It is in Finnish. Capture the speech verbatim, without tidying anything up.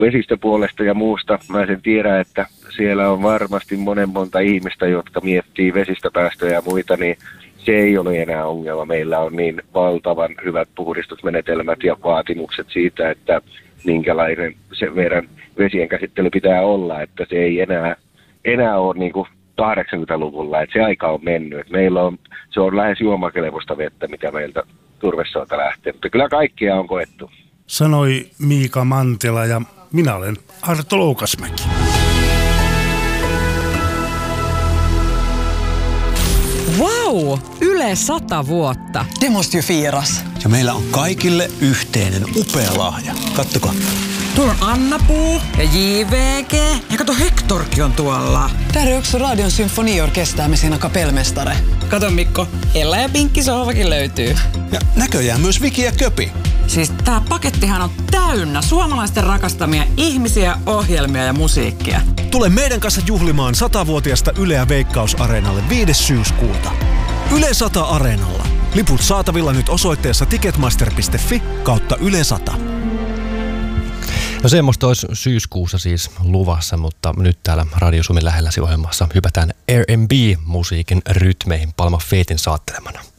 vesistöpuolesta ja muusta. Mä sen tiedän, että siellä on varmasti monen monta ihmistä, jotka miettii vesistöpäästöjä ja muita, niin se ei ole enää ongelma. Meillä on niin valtavan hyvät puhdistusmenetelmät ja vaatimukset siitä, että minkälainen se meidän vesien käsittely pitää olla, että se ei enää, enää ole niin kuin kahdeksankymmentäluvulla, että se aika on mennyt. Meillä on, se on lähes juomakelpoista vettä, mitä meiltä turvesoilta lähtee, mutta kyllä kaikkia on koettu. Sanoi Miika Mantila ja minä olen Arto Loukasmäki. Vau! Yle sata vuotta. Det måste ju firas. Ja meillä on kaikille yhteinen upea lahja. Kattokaa. Tuolla on Anna-Puu ja J V G. Ja kato, Hektorkin on tuolla. Där är också Radion symfoniorkester med sina kapellmästare. Kato Mikko, Ella ja Pinkki sohvakin löytyy. Ja näköjään myös Viki ja Köpi. Siis tää pakettihan on täynnä suomalaisten rakastamia ihmisiä, ohjelmia ja musiikkia. Tule meidän kanssa juhlimaan satavuotiasta Yleä Veikkaus-areenalle viides syyskuuta. Yle sata Areenalla. Liput saatavilla nyt osoitteessa ticketmaster piste fi kautta Yle sata. No semmoista olisi syyskuussa siis luvassa, mutta nyt täällä Radio Suomen lähelläsi ohjelmassa hypätään R and B-musiikin rytmeihin Palma Faithin saattelemana.